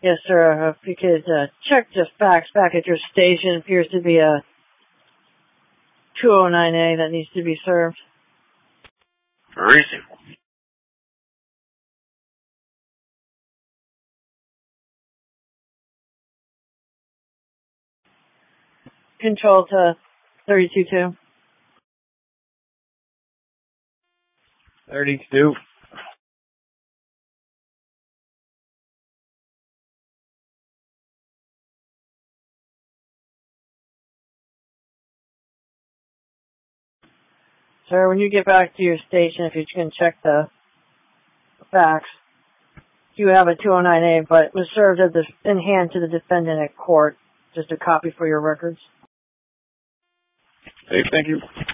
Yes, sir. If you could check the fax back at your station, appears to be a 209A that needs to be served. Very simple. Control to 32-2. 32. Sir, when you get back to your station, if you can check the fax, you have a 209A, but it was served in hand to the defendant at court. Just a copy for your records. Hey, thank you.